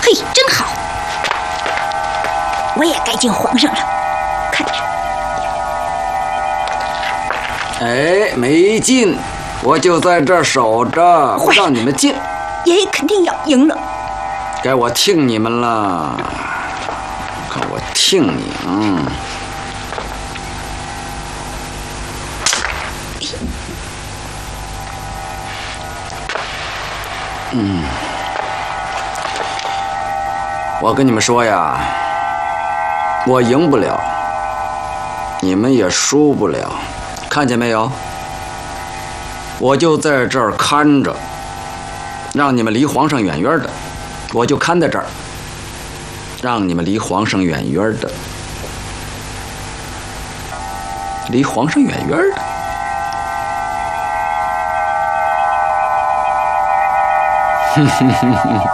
嘿，真好，我也该见皇上了。看着， 哎，没进，我就在这儿守着，不让你们进。 爷爷肯定要赢了， 该我听你们了，看我听你啊！我跟你们说呀，我赢不了，你们也输不了，看见没有？我就在这儿看着，让你们离皇上远远的，我就看在这儿，让你们离皇上远远的，离皇上远远的。哼哼哼哼。